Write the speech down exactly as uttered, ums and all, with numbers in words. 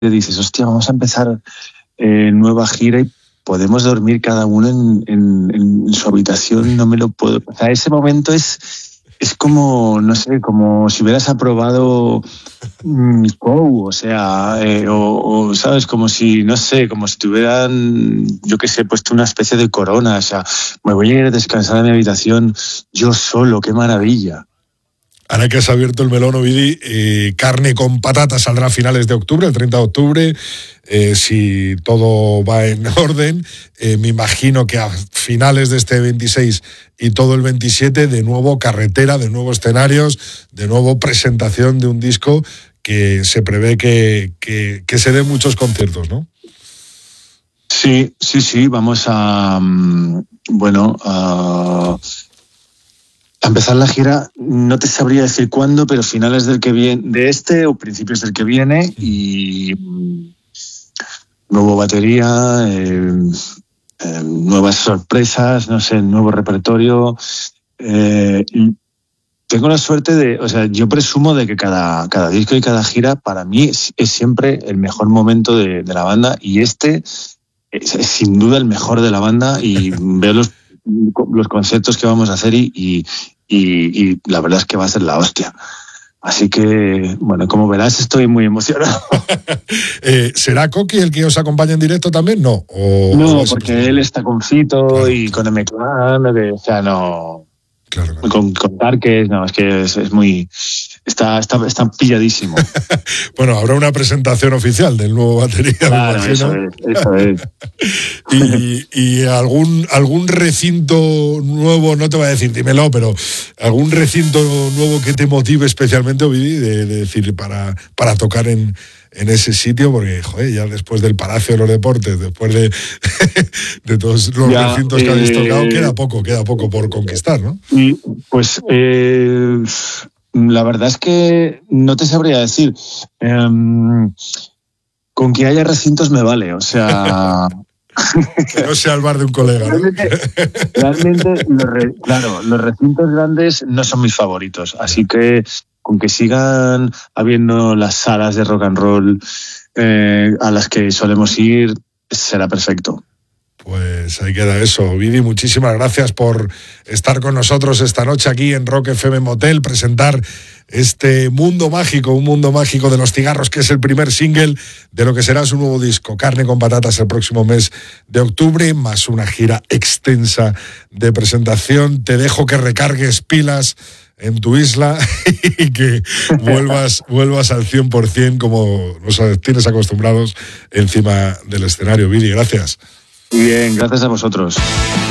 dices, hostia, vamos a empezar eh, nueva gira y podemos dormir cada uno en, en, en su habitación, no me lo puedo... O sea, ese momento es, es como, no sé, como si hubieras aprobado mi show, o sea, eh, o, o, ¿sabes? Como si, no sé, como si te hubieran, yo qué sé, puesto una especie de corona, o sea, me voy a ir a descansar a mi habitación yo solo, qué maravilla. Ahora que has abierto el melón, Ovidi, eh, Carne con Patatas saldrá a finales de octubre, el treinta de octubre, eh, si todo va en orden. Eh, me imagino que a finales de este veintiséis y todo el veintisiete, de nuevo carretera, de nuevo escenarios, de nuevo presentación de un disco que se prevé que, que, que se den muchos conciertos, ¿no? Sí, sí, sí, vamos a, um, bueno, a... A empezar la gira, no te sabría decir cuándo, pero finales del que viene, de este o principios del que viene, y nuevo batería, eh, eh, nuevas sorpresas, no sé, nuevo repertorio. Eh, y tengo la suerte de, o sea, yo presumo de que cada, cada disco y cada gira para mí es, es siempre el mejor momento de, de la banda, y este es, es sin duda el mejor de la banda, y veo los los conceptos que vamos a hacer y, y, y, y la verdad es que va a ser la hostia. Así que, bueno, como verás, estoy muy emocionado. eh, ¿Será Coqui el que os acompaña en directo también? No, o, no, o porque él está con Fito, claro, y con M Clan, o sea, no... Claro, claro. Con, con Tarques, no, es que es, es muy... Está, está, está pilladísimo. Bueno, habrá una presentación oficial del nuevo batería. Claro, eso es, eso es. y, y algún, algún recinto nuevo, no te voy a decir, dímelo, pero algún recinto nuevo que te motive especialmente, Ovidi, de, de decir, para, para tocar en, en ese sitio, porque, joder, ya después del Palacio de los Deportes, después de, de todos los ya, recintos que eh, habéis tocado, queda poco, queda poco por conquistar, ¿no? Y, pues... Eh... La verdad es que no te sabría decir. Eh, con que haya recintos me vale, o sea... Que no sea el bar de un colega, ¿no? Realmente, realmente los re, claro, los recintos grandes no son mis favoritos, así que con que sigan habiendo las salas de rock and roll eh, a las que solemos ir, será perfecto. Pues ahí queda eso. Vidi, muchísimas gracias por estar con nosotros esta noche aquí en Rock F M Motel, presentar este mundo mágico, un mundo mágico de los cigarros, que es el primer single de lo que será su nuevo disco, Carne con Patatas, el próximo mes de octubre, más una gira extensa de presentación. Te dejo que recargues pilas en tu isla y que vuelvas, vuelvas al cien por ciento como nos tienes acostumbrados encima del escenario. Vidi, gracias. Muy bien, gracias a vosotros.